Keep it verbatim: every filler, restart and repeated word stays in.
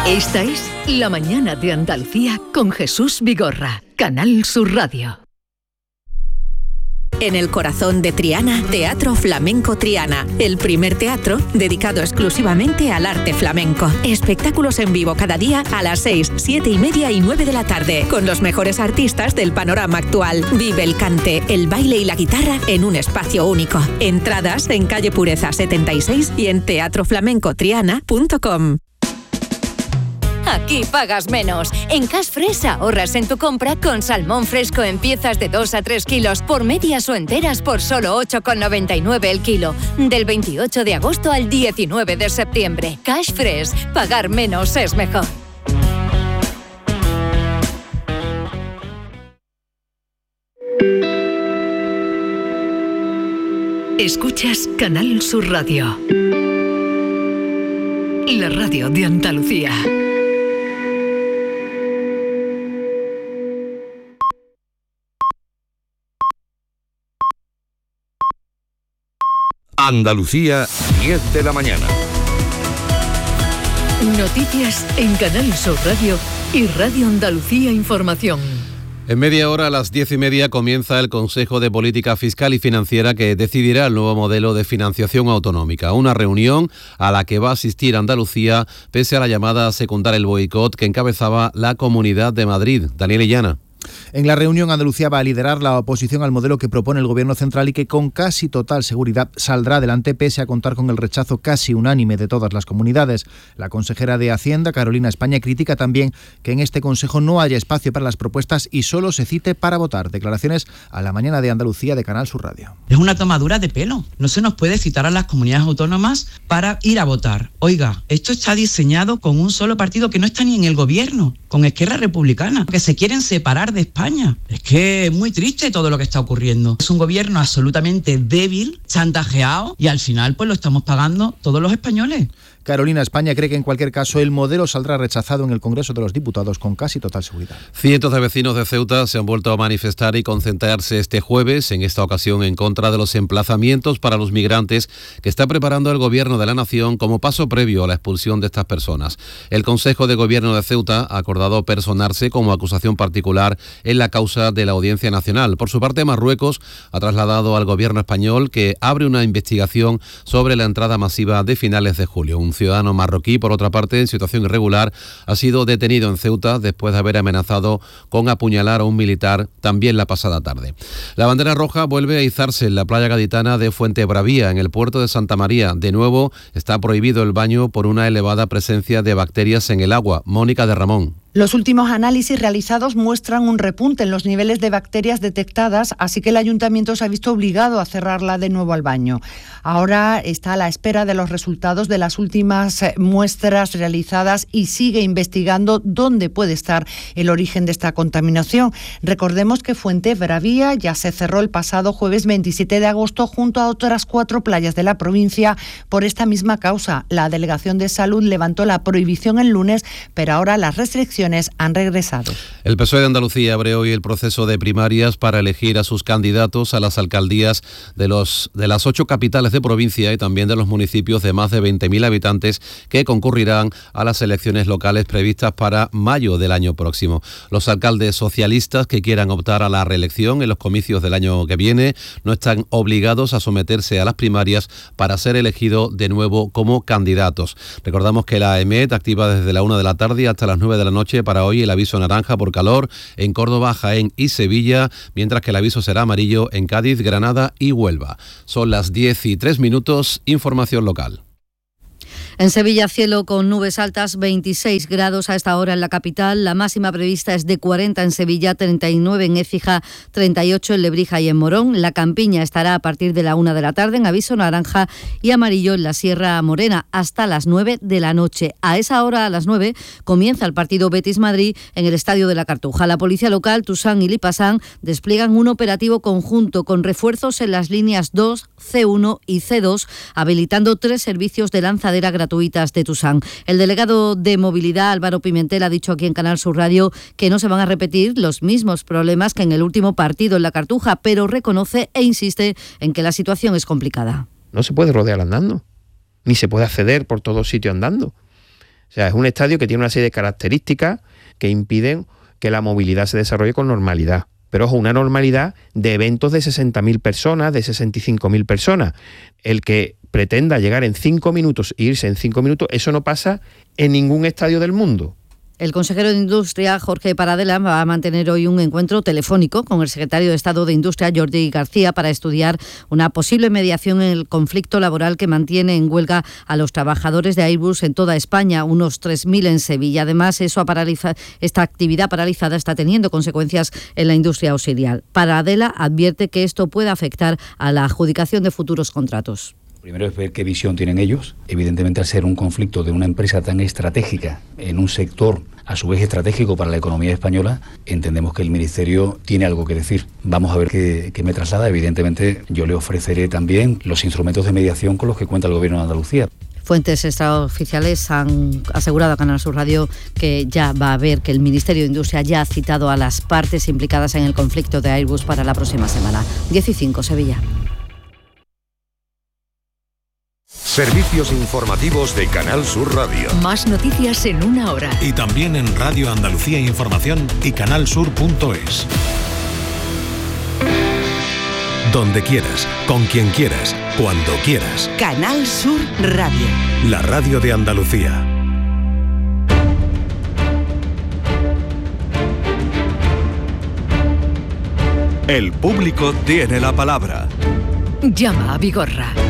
Esta es La Mañana de Andalucía con Jesús Vigorra, Canal Sur Radio. En el corazón de Triana, Teatro Flamenco Triana, el primer teatro dedicado exclusivamente al arte flamenco. Espectáculos en vivo cada día a las seis, siete y media y nueve de la tarde, con los mejores artistas del panorama actual. Vive el cante, el baile y la guitarra en un espacio único. Entradas en calle Pureza setenta y seis y en teatro flamenco triana punto com. Aquí pagas menos. En Cash Fresh ahorras en tu compra con salmón fresco en piezas de dos a tres kilos por medias o enteras por solo ocho con noventa y nueve el kilo. Del veintiocho de agosto al diecinueve de septiembre. Cash Fresh. Pagar menos es mejor. Escuchas Canal Sur Radio. La radio de Andalucía. Andalucía, diez de la mañana. Noticias en Canal Sur Radio y Radio Andalucía Información. En media hora, a las diez y media, comienza el Consejo de Política Fiscal y Financiera que decidirá el nuevo modelo de financiación autonómica. Una reunión a la que va a asistir Andalucía pese a la llamada a secundar el boicot que encabezaba la Comunidad de Madrid. Daniel Illana. En la reunión, Andalucía va a liderar la oposición al modelo que propone el Gobierno central y que con casi total seguridad saldrá adelante pese a contar con el rechazo casi unánime de todas las comunidades. La consejera de Hacienda, Carolina España, critica también que en este Consejo no haya espacio para las propuestas y solo se cite para votar. Declaraciones a La Mañana de Andalucía de Canal Sur Radio. Es una tomadura de pelo. No se nos puede citar a las comunidades autónomas para ir a votar. Oiga, esto está diseñado con un solo partido que no está ni en el Gobierno, con Esquerra Republicana, que se quieren separar de España. Es que es muy triste todo lo que está ocurriendo. Es un gobierno absolutamente débil, chantajeado, y al final pues lo estamos pagando todos los españoles. Carolina España cree que en cualquier caso el modelo saldrá rechazado en el Congreso de los Diputados con casi total seguridad. Cientos de vecinos de Ceuta se han vuelto a manifestar y concentrarse este jueves, en esta ocasión en contra de los emplazamientos para los migrantes que está preparando el Gobierno de la Nación como paso previo a la expulsión de estas personas. El Consejo de Gobierno de Ceuta ha acordado personarse como acusación particular en la causa de la Audiencia Nacional. Por su parte, Marruecos ha trasladado al Gobierno español que abre una investigación sobre la entrada masiva de finales de julio. Un ciudadano marroquí, por otra parte, en situación irregular, ha sido detenido en Ceuta después de haber amenazado con apuñalar a un militar también la pasada tarde. La bandera roja vuelve a izarse en la playa gaditana de Fuentebravía, en el puerto de Santa María. De nuevo, está prohibido el baño por una elevada presencia de bacterias en el agua. Mónica de Ramón. Los últimos análisis realizados muestran un repunte en los niveles de bacterias detectadas, así que el ayuntamiento se ha visto obligado a cerrarla de nuevo al baño. Ahora está a la espera de los resultados de las últimas muestras realizadas y sigue investigando dónde puede estar el origen de esta contaminación. Recordemos que Fuentebravía ya se cerró el pasado jueves veintisiete de agosto junto a otras cuatro playas de la provincia por esta misma causa. La Delegación de Salud levantó la prohibición el lunes, pero ahora las restricciones han regresado. El P S O E de Andalucía abre hoy el proceso de primarias para elegir a sus candidatos a las alcaldías de, los, de las ocho capitales de provincia y también de los municipios de más de veinte mil habitantes que concurrirán a las elecciones locales previstas para mayo del año próximo. Los alcaldes socialistas que quieran optar a la reelección en los comicios del año que viene no están obligados a someterse a las primarias para ser elegidos de nuevo como candidatos. Recordamos que la EMET activa desde la una de la tarde hasta las nueve de la noche para hoy el aviso naranja por calor en Córdoba, Jaén y Sevilla, mientras que el aviso será amarillo en Cádiz, Granada y Huelva. Son las diez y tres minutos, información local. En Sevilla, cielo con nubes altas, veintiséis grados a esta hora en la capital. La máxima prevista es de cuarenta en Sevilla, treinta y nueve en Écija, treinta y ocho en Lebrija y en Morón. La Campiña estará a partir de la una de la tarde en aviso naranja y amarillo en la Sierra Morena hasta las nueve de la noche. A esa hora, a las nueve, comienza el partido Betis-Madrid en el Estadio de la Cartuja. La policía local, Tusán y Lipasán, despliegan un operativo conjunto con refuerzos en las líneas dos, ce uno y ce dos, habilitando tres servicios de lanzadera gratuita gratuitas de Tusán. El delegado de Movilidad, Álvaro Pimentel, ha dicho aquí en Canal Sur Radio que no se van a repetir los mismos problemas que en el último partido en la Cartuja, pero reconoce e insiste en que la situación es complicada. No se puede rodear andando, ni se puede acceder por todo sitio andando. O sea, es un estadio que tiene una serie de características que impiden que la movilidad se desarrolle con normalidad. Pero ojo, una normalidad de eventos de sesenta mil personas, de sesenta y cinco mil personas. El que pretenda llegar en cinco minutos e irse en cinco minutos, eso no pasa en ningún estadio del mundo. El consejero de Industria, Jorge Paradela, va a mantener hoy un encuentro telefónico con el secretario de Estado de Industria, Jordi García, para estudiar una posible mediación en el conflicto laboral que mantiene en huelga a los trabajadores de Airbus en toda España, unos tres mil en Sevilla. Además, eso ha paraliza, esta actividad paralizada está teniendo consecuencias en la industria auxiliar. Paradela advierte que esto puede afectar a la adjudicación de futuros contratos. Primero es ver qué visión tienen ellos. Evidentemente, al ser un conflicto de una empresa tan estratégica en un sector a su vez estratégico para la economía española, entendemos que el Ministerio tiene algo que decir. Vamos a ver qué, qué me traslada. Evidentemente, yo le ofreceré también los instrumentos de mediación con los que cuenta el Gobierno de Andalucía. Fuentes extraoficiales han asegurado a Canal Sur Radio que ya va a ver que el Ministerio de Industria ya ha citado a las partes implicadas en el conflicto de Airbus para la próxima semana. diez y cinco, Sevilla. Servicios informativos de Canal Sur Radio. Más noticias en una hora. Y también en Radio Andalucía Información y canalsur punto es. Donde quieras, con quien quieras, cuando quieras. Canal Sur Radio. La radio de Andalucía. El público tiene la palabra. Llama a Vigorra.